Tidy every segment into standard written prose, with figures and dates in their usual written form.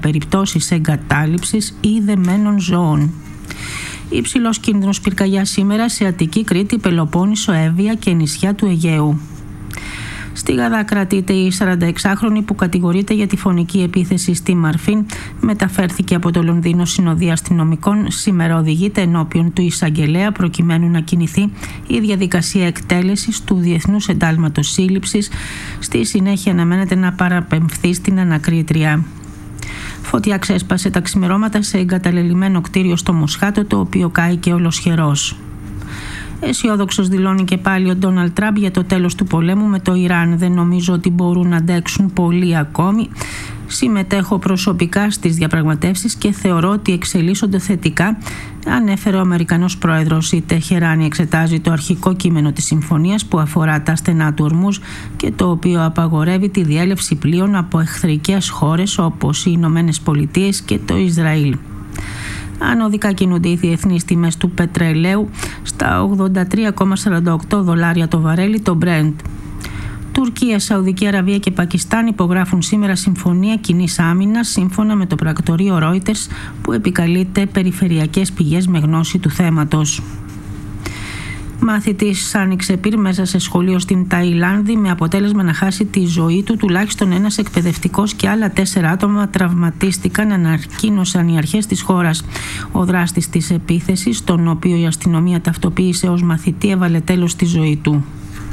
περιπτώσεις εγκατάλειψης ή δεμένων ζώων. Υψηλός κίνδυνος πυρκαγιάς σήμερα σε Αττική, Κρήτη, Πελοπόννησο, Εύβοια και νησιά του Αιγαίου. Στη Γαδά κρατείται η 46χρονη που κατηγορείται για τη φωνική επίθεση στη Μαρφίν. Μεταφέρθηκε από το Λονδίνο συνοδεία αστυνομικών. Σήμερα οδηγείται ενώπιον του εισαγγελέα προκειμένου να κινηθεί η διαδικασία εκτέλεσης του Διεθνούς Εντάλματος Σύλληψης. Στη συνέχεια αναμένεται να παραπεμφθεί στην ανακρίτρια. Φωτιά ξέσπασε τα ξημερώματα σε εγκαταλελειμμένο κτίριο στο Μοσχάτο, το οποίο κάηκε ολοσχερός. Αισιόδοξος δηλώνει και πάλι ο Ντόναλντ Τραμπ για το τέλος του πολέμου με το Ιράν. Δεν νομίζω ότι μπορούν να αντέξουν πολύ ακόμη. Συμμετέχω προσωπικά στις διαπραγματεύσεις και θεωρώ ότι εξελίσσονται θετικά, ανέφερε ο Αμερικανός πρόεδρος. Η Τεχεράνη εξετάζει το αρχικό κείμενο της συμφωνίας που αφορά τα στενά του Ορμούζ και το οποίο απαγορεύει τη διέλευση πλοίων από εχθρικές χώρες όπως οι Ηνωμένες Πολιτείες και το Ισραήλ. Ανωδικά κινούνται οι διεθνείς τιμές του πετρελαίου στα $83,48 το βαρέλι το Brent. Τουρκία, Σαουδική Αραβία και Πακιστάν υπογράφουν σήμερα συμφωνία κοινής άμυνας σύμφωνα με το πρακτορείο Reuters που επικαλείται περιφερειακές πηγές με γνώση του θέματος. Μαθητής άνοιξε πυρ μέσα σε σχολείο στην Ταϊλάνδη με αποτέλεσμα να χάσει τη ζωή του. Τουλάχιστον ένας εκπαιδευτικός και άλλα 4 άτομα τραυματίστηκαν, ανακοίνωσαν οι αρχές της χώρας. Ο δράστης της επίθεσης, τον οποίο η αστυνομία ταυτοποίησε ως μαθητή, έβαλε τέλος στη ζωή του.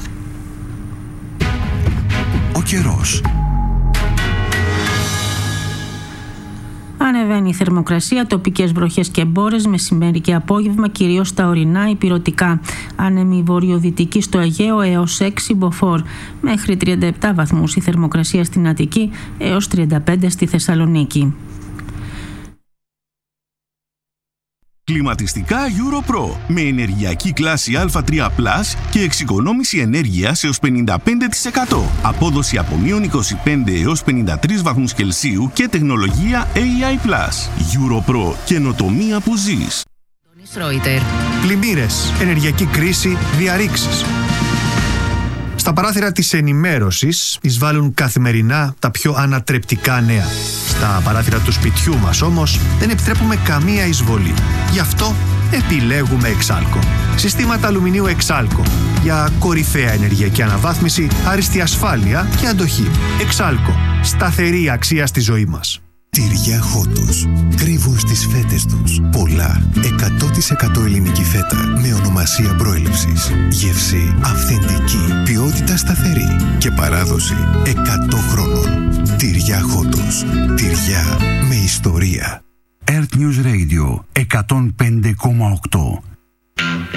Ο καιρός. Ανεβαίνει η θερμοκρασία, τοπικές βροχές και μπόρες, μεσημέρι και απόγευμα, κυρίως στα ορεινά ηπειρωτικά. Άνεμη βορειοδυτική στο Αιγαίο έως 6 μποφόρ. Μέχρι 37 βαθμούς η θερμοκρασία στην Αττική έως 35 στη Θεσσαλονίκη. Κλιματιστικά EuroPro με ενεργειακή κλάση Α3+ και εξοικονόμηση ενέργειας έως 55%. Απόδοση από -25 έως 53 βαθμούς Κελσίου και τεχνολογία AI+. EuroPro, καινοτομία που ζεις. Πλημμύρες, ενεργειακή κρίση, διαρρήξεις. Στα παράθυρα της ενημέρωσης εισβάλλουν καθημερινά τα πιο ανατρεπτικά νέα. Στα παράθυρα του σπιτιού μας όμως δεν επιτρέπουμε καμία εισβολή. Γι' αυτό επιλέγουμε Exalco. Συστήματα αλουμινίου Exalco για κορυφαία ενεργειακή αναβάθμιση, άριστη ασφάλεια και αντοχή. Exalco. Σταθερή αξία στη ζωή μας. Τυριά Χότος. Κρύβουν στις φέτες τους πολλά 100% ελληνική φέτα με ονομασία προέλευσης. Γεύση αυθεντική, ποιότητα σταθερή και παράδοση 100 χρόνων. Τυριά Χότος. Τυριά με ιστορία. Earth News Radio 105,8.